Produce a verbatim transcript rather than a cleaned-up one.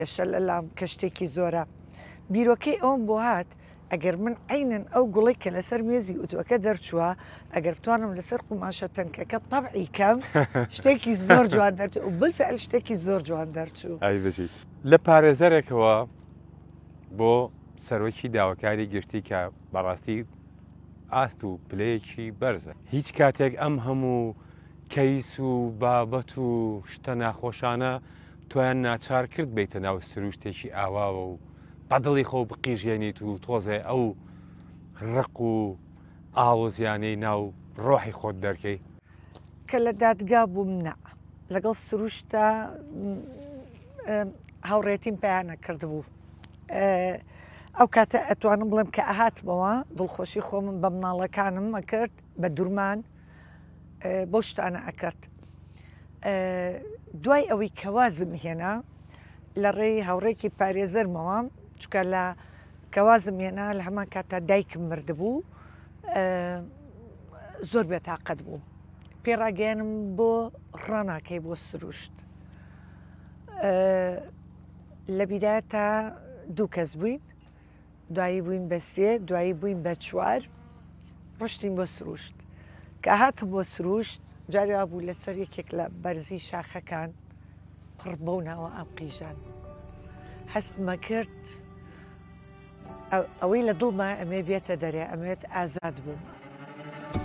شەل ئەلام کە شتێکی زۆرە بیرۆکەی ئەوم بۆ هات ئەگەر من عینەن ئەو گوڵی کە لەسەر مێزی ئوتوەکە دەرچووە ئەگەر بتوانم لەسەر قوماشە تەنکەکە تەبعی کەم شتێکی زۆر جوان دەرچوو و بالفعل شتێکی زۆر جوان دەرچوو. ئای بژیت لە پارێزەرێکەوە بۆ سەرۆکی داواکاری گشتی کە بەڕاستی ئاست و پلەیەکی بەرزە هیچ کاتێک ئەم هەموو کەیس و بابەت و شتە ناخۆشانە تۆیان ناچار کرد بیتە ناو سروشتێکی ئاواوە و بەدڵی خۆ بقیژێنیت و تۆزێ ئەو ڕق و ئاوزیانەی ناو ڕۆحی خۆت دەرکەی کە لە دادگا بووم نە لەگەڵ سروشتە هاوڕێتیم پێیانە کردبوو ئەو کاتە ئەتوانم بڵێم کە ئەهاتمەوە دڵخۆشی خۆمم بە مناڵەکانم ئەکرد بە دوورمان بۆ شتانە ئەکرد دوای ئەوەی کەوازم هێنا لە ڕێی هاوڕێکی پارێزەرمەوە چکە لە کەوازم هێنا لە هەمان کاتە دایکم مردبوو زۆر بێتاقەت بوو پێڕاگەیانم بۆ ڕناکەی بۆ سروشت لە بیدایەتە دوو کەس بووین دوایی بووین بە سێ دوایی بووین بە چوار ڕشتین بۆ سروشت کە هاتم بۆ سروشت جارێوا بوو لەسەر یەکێک لە بەرزی شاخەکان پڕ بەو ناوە ئەم قیژان هەستمە کرد ئەوەی لە دڵما ئەمێ بێتە دەرێ ئەمێت ئازاد بووم